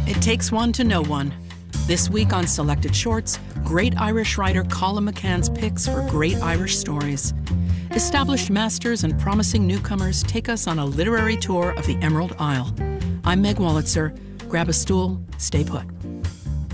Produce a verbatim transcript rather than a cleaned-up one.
It takes one to know one. This week on Selected Shorts, great Irish writer Colin McCann's picks for great Irish stories. Established masters and promising newcomers take us on a literary tour of the Emerald Isle. I'm Meg Wolitzer. Grab a stool, stay put.